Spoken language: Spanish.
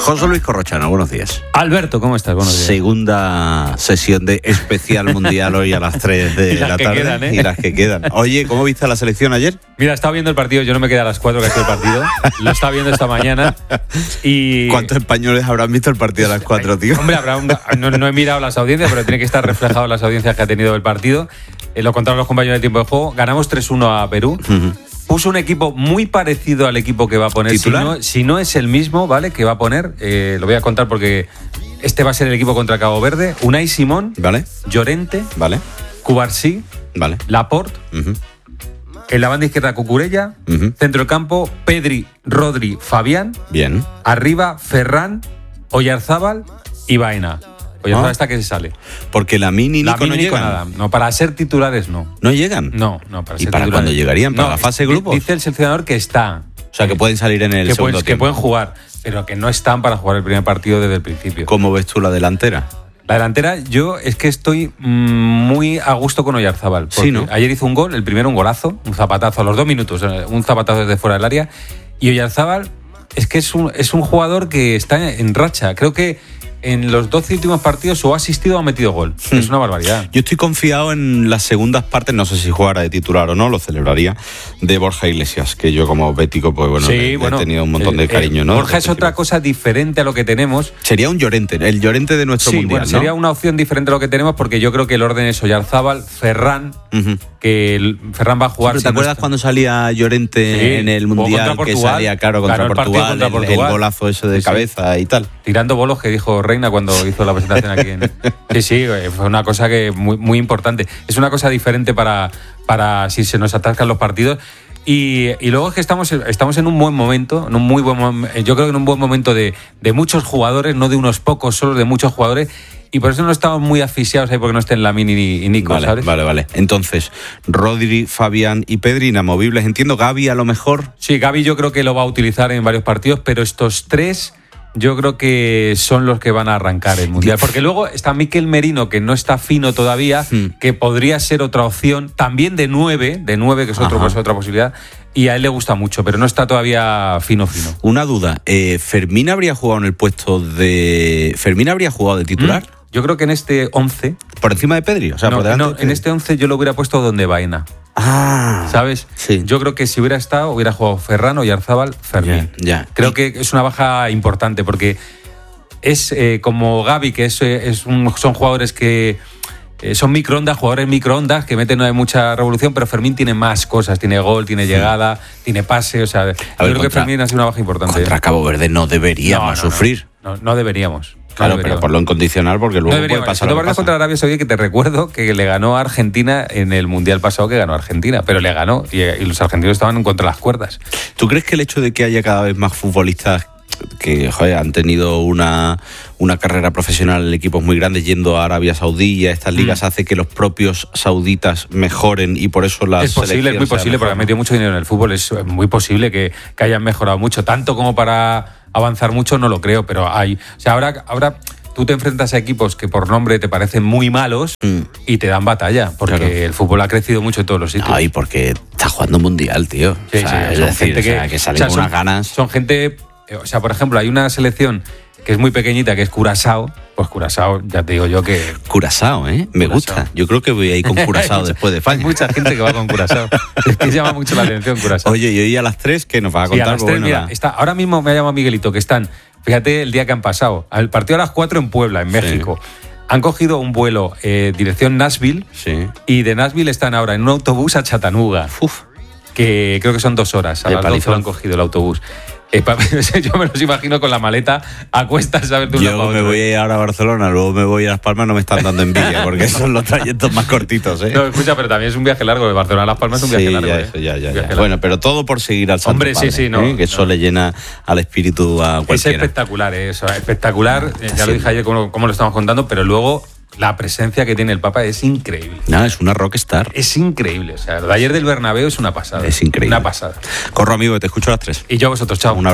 José Luis Corrochano, buenos días. Alberto, ¿cómo estás? Buenos días. Segunda sesión de especial mundial hoy a las 3 de la tarde. Quedan, ¿eh? Y las que quedan. Oye, ¿cómo viste la selección ayer? Mira, estaba viendo el partido, yo no me quedé a las 4 que ha sido el partido. Lo estaba viendo esta mañana. Y ¿cuántos españoles habrán visto el partido a las 4, tío? Hombre, no he mirado las audiencias, pero tiene que estar reflejado en las audiencias que ha tenido el partido. Lo contaron los compañeros de tiempo de juego. Ganamos 3-1 a Perú. Puso un equipo muy parecido al equipo que va a poner. Si no es el mismo, ¿vale? Que va a poner. Lo voy a contar porque este va a ser el equipo contra Cabo Verde. Unai Simón, ¿vale? Llorente, ¿vale? Cubarsí, ¿vale? Laporte, en la banda izquierda Cucurella, centro del campo Pedri, Rodri, Fabián, bien. Arriba Ferran, Oyarzábal y Baena. Oyarzábal está que se sale. Porque la Mini Nico no llegan. Nada. No, para ser titulares no. ¿No llegan? No, para ser ¿Y para titulares. cuándo llegarían? ¿Para la fase de grupos? Dice el seleccionador que está. O sea, que pueden salir en el segundo que tiempo. pueden jugar, pero que no están para jugar el primer partido desde el principio. ¿Cómo ves tú la delantera? La delantera, yo es que estoy muy a gusto con Oyarzábal. Sí, ¿no? Ayer hizo un gol, el primero un golazo, un zapatazo a los 2 minutos, un zapatazo desde fuera del área. Y Oyarzábal es que es un jugador que está en racha. Creo que en los 12 últimos partidos o ha asistido o ha metido gol. Es una barbaridad. Yo estoy confiado en las segundas partes, no sé si jugara de titular o no, lo celebraría, de Borja Iglesias, que yo como bético, pues bueno, he tenido un montón de cariño, ¿no? Borja es otra cosa diferente a lo que tenemos. Sería un Llorente, el Llorente de nuestro mundial, bueno, sería una opción diferente a lo que tenemos porque yo creo que el orden es Oyarzábal, Ferran, que Ferran va a jugar. ¿Te acuerdas cuando salía Llorente en el mundial, que salía contra Portugal, el golazo ese de cabeza y tal? Tirando bolos, que dijo Reina cuando hizo la presentación aquí. Sí, fue una cosa que muy importante. Es una cosa diferente para si se nos atascan los partidos. Y luego es que estamos en un buen momento, en un muy buen momento, yo creo que en un buen momento de muchos jugadores, no de unos pocos, solo de muchos jugadores. Y por eso no estamos muy asfixiados ahí porque no estén Lamine y Nico, ¿sabes? Vale. Entonces, Rodri, Fabián y Pedri inamovibles. Entiendo, Gavi a lo mejor. Sí, Gavi yo creo que lo va a utilizar en varios partidos, pero estos tres yo creo que son los que van a arrancar el Mundial. Porque luego está Mikel Merino, que no está fino todavía, que podría ser otra opción, también de 9, que es otra posibilidad, y a él le gusta mucho, pero no está todavía fino. Una duda, ¿Fermín habría jugado en el puesto de... ¿Fermín habría jugado de titular? Yo creo que en este 11... ¿Por encima de Pedri? O sea, por delante de Pedri. En este 11 yo lo hubiera puesto donde Baena. ¿Sabes? Sí. Yo creo que si hubiera jugado Ferran, Oyarzábal, Fermín. Ya. Creo que es una baja importante porque es como Gavi, que son jugadores que son jugadores microondas que meten mucha revolución, pero Fermín tiene más cosas, tiene gol, tiene llegada, tiene pase, o sea, yo creo que Fermín ha sido una baja importante. Contra Cabo Verde no deberíamos sufrir. No deberíamos. Claro, pero por lo incondicional, porque luego puede pasar lo que pasa. Contra Arabia Saudí, que te recuerdo que le ganó a Argentina en el Mundial pasado, que ganó a Argentina, pero le ganó y los argentinos estaban contra las cuerdas. ¿Tú crees que el hecho de que haya cada vez más futbolistas que han tenido una carrera profesional en equipos muy grandes yendo a Arabia Saudí y a estas ligas hace que los propios sauditas mejoren y por eso las es muy posible, porque han metido mucho dinero en el fútbol, es muy posible que hayan mejorado mucho, tanto como para avanzar mucho no lo creo, pero hay, o sea, ahora tú te enfrentas a equipos que por nombre te parecen muy malos y te dan batalla, porque el fútbol ha crecido mucho en todos los sitios. Ay, porque está jugando mundial, tío. Sí, es decir, que salen con unas ganas. Son gente, o sea, por ejemplo, hay una selección que es muy pequeñita, que es Curazao. Pues Curazao, ya te digo yo que... Curazao, me gusta. Yo creo que voy a ir con Curazao después de España. Hay mucha gente que va con Curazao. Es que llama mucho la atención Curazao. Oye, y hoy a las 3, ¿qué nos va a contar? Sí, a las 3, mira, ahora mismo me ha llamado Miguelito, que están, fíjate el día que han pasado, al partido a las 4 en Puebla, en México. Han cogido un vuelo dirección Nashville y de Nashville están ahora en un autobús a Chattanooga. Que creo que son 2 horas. A las 12 lo han cogido el autobús. Yo me los imagino con la maleta a cuestas, ¿sabes? Yo me voy a ir ahora a Barcelona, luego me voy a Las Palmas, no me están dando envidia, porque son los trayectos más cortitos, ¿eh? No, escucha, pero también es un viaje largo, de Barcelona a Las Palmas es un viaje largo. Ya. Bueno, pero todo por seguir al Santo Padre, que eso le llena al espíritu a cualquiera. Es espectacular, espectacular, ya lo dije ayer como lo estamos contando, pero luego la presencia que tiene el Papa es increíble. Es una rockstar. Es increíble, o sea, lo de ayer del Bernabéu es una pasada. Es increíble. Una pasada. Corro, amigo, te escucho a las 3. Y yo a vosotros, chao.